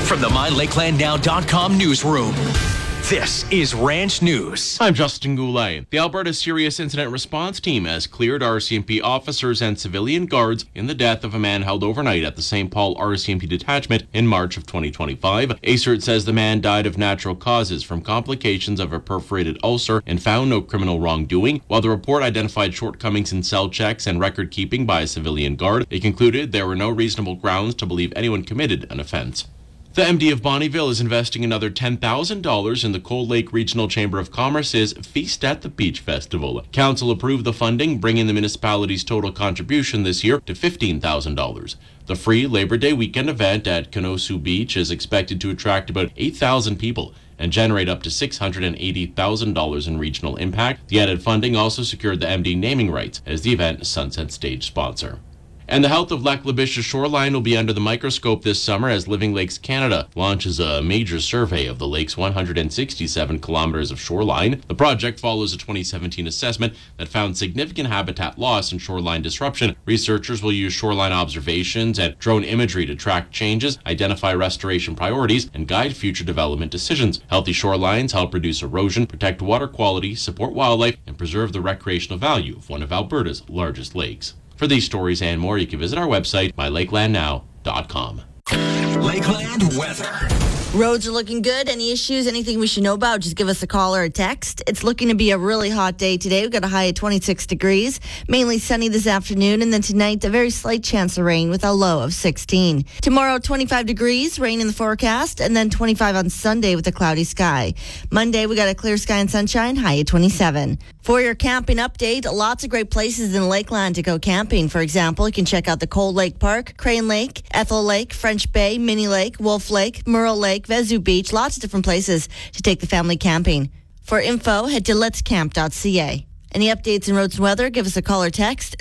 From the MyLakelandNow.com newsroom, this is Ranch News. I'm Justin Goulet. The Alberta Serious Incident Response Team has cleared RCMP officers and civilian guards in the death of a man held overnight at the St. Paul RCMP detachment in March of 2025. ACERT says the man died of natural causes from complications of a perforated ulcer and found no criminal wrongdoing. While the report identified shortcomings in cell checks and record keeping by a civilian guard, it concluded there were no reasonable grounds to believe anyone committed an offense. The MD of Bonnyville is investing another $10,000 in the Cold Lake Regional Chamber of Commerce's Feast at the Beach Festival. Council approved the funding, bringing the municipality's total contribution this year to $15,000. The free Labor Day weekend event at Kanosu Beach is expected to attract about 8,000 people and generate up to $680,000 in regional impact. The added funding also secured the MD naming rights as the event Sunset Stage sponsor. And the health of Lac La Biche's shoreline will be under the microscope this summer as Living Lakes Canada launches a major survey of the lake's 167 kilometers of shoreline. The project follows a 2017 assessment that found significant habitat loss and shoreline disruption. Researchers will use shoreline observations and drone imagery to track changes, identify restoration priorities, and guide future development decisions. Healthy shorelines help reduce erosion, protect water quality, support wildlife, and preserve the recreational value of one of Alberta's largest lakes. For these stories and more, you can visit our website, mylakelandnow.com. Lakeland weather. Roads are looking good. Any issues, anything we should know about, just give us a call or a text. It's looking to be a really hot day today. We've got a high of 26 degrees, mainly sunny this afternoon, and then tonight, a very slight chance of rain with a low of 16. Tomorrow, 25 degrees, rain in the forecast, and then 25 on Sunday with a cloudy sky. Monday, we got a clear sky and sunshine, high of 27. For your camping update, lots of great places in Lakeland to go camping. For example, you can check out the Cold Lake Park, Crane Lake, Ethel Lake, French Bay, Mini Lake, Wolf Lake, Murrell Lake, Vesu Beach, lots of different places to take the family camping. For info, head to letscamp.ca. Any updates in roads and weather, give us a call or text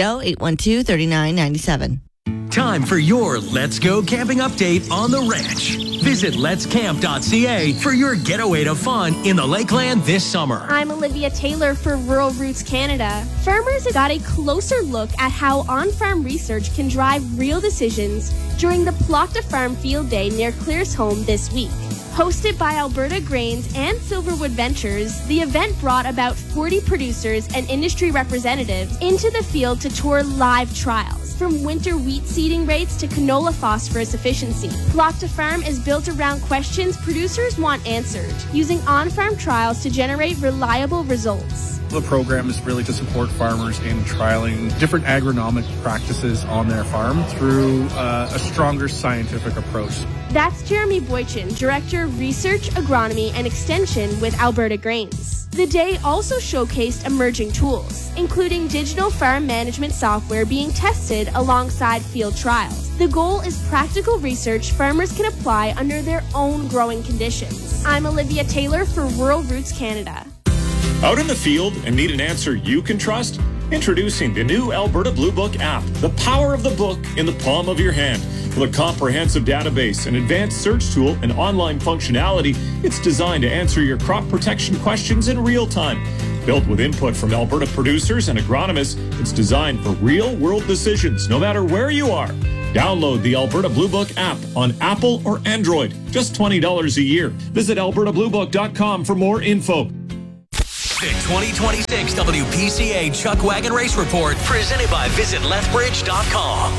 780-812-3997. Time for your Let's Go Camping update on the ranch. Visit letscamp.ca for your getaway to fun in the Lakeland this summer. I'm Olivia Taylor for Rural Roots Canada. Farmers have got a closer look at how on-farm research can drive real decisions during the Plot to Farm Field Day near Claresholm this week. Hosted by Alberta Grains and Silverwood Ventures, the event brought about 40 producers and industry representatives into the field to tour live trials, from winter wheat seeding rates to canola phosphorus efficiency. Plot to Farm is built around questions producers want answered, using on-farm trials to generate reliable results. The program is really to support farmers in trialing different agronomic practices on their farm through a stronger scientific approach. That's Jeremy Boychin, Director of Research, Agronomy, and Extension with Alberta Grains. The day also showcased emerging tools, including digital farm management software being tested alongside field trials. The goal is practical research farmers can apply under their own growing conditions. I'm Olivia Taylor for Rural Roots Canada. Out in the field and need an answer you can trust? Introducing the new Alberta Blue Book app, the power of the book in the palm of your hand. With a comprehensive database, an advanced search tool, and online functionality, it's designed to answer your crop protection questions in real time. Built with input from Alberta producers and agronomists, it's designed for real-world decisions, no matter where you are. Download the Alberta Blue Book app on Apple or Android. Just $20 a year. Visit albertabluebook.com for more info. The 2026 WPCA Chuck Wagon Race Report, presented by VisitLethbridge.com.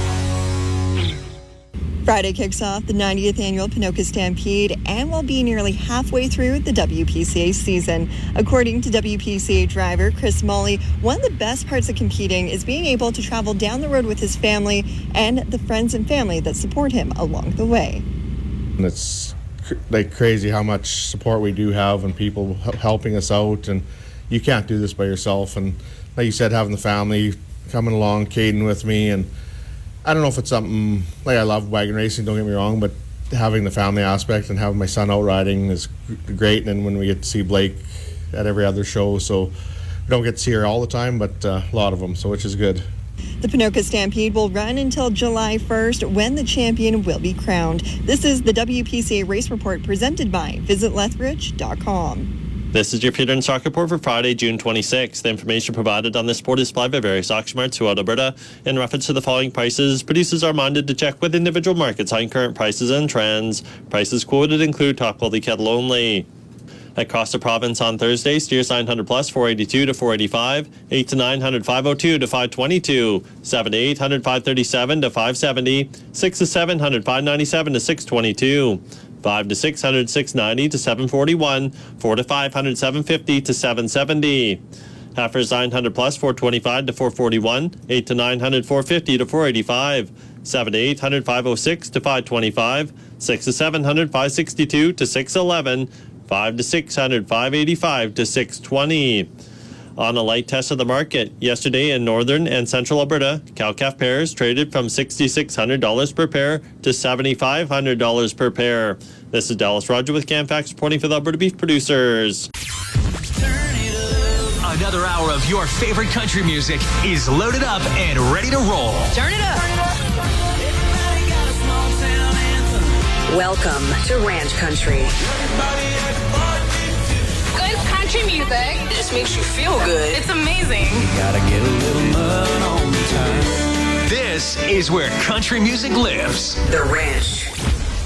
Friday kicks off the 90th annual Ponoka Stampede and will be nearly halfway through the WPCA season. According to WPCA driver Chris Mully, one of the best parts of competing is being able to travel down the road with his family and the friends and family that support him along the way. It's like crazy how much support we do have and people helping us out, and you can't do this by yourself. And like you said, having the family coming along, Caden with me, and I don't know if it's something, like I love wagon racing, don't get me wrong, but having the family aspect and having my son out riding is great. And then when we get to see Blake at every other show, so we don't get to see her all the time, but a lot of them, so which is good. The Ponoka Stampede will run until July 1st when the champion will be crowned. This is the WPCA Race Report presented by VisitLethbridge.com. This is your Peter and Stock Report for Friday, June 26th. The information provided on this report is supplied by various auction marts throughout Alberta. In reference to the following prices, producers are reminded to check with individual markets on current prices and trends. Prices quoted include top quality cattle only. Across the province on Thursday, steers 900 plus 482 to 485, 8 to 900 502 to 522, 7 to 800 537 to 570, 6 to 700 597 to 622. 5 to 600, 690 to 741, 4 to 500, 750 to 770. Heifers 900 plus 425 to 441, 8 to 900, 450 to 485, 7 to 800, 506 to 525, 6 to 700, 562 to 611, 5 to 600, 585 to 620. On a light test of the market, yesterday in northern and central Alberta, cow-calf pairs traded from $6,600 per pair to $7,500 per pair. This is Dallas Roger with CamFax reporting for the Alberta Beef Producers. Another hour of your favorite country music is loaded up and ready to roll. Turn it up. Welcome to Ranch Country. Good country music. It just makes you feel good. It's amazing. You gotta get a little mud on the time. This is where country music lives. The Ranch.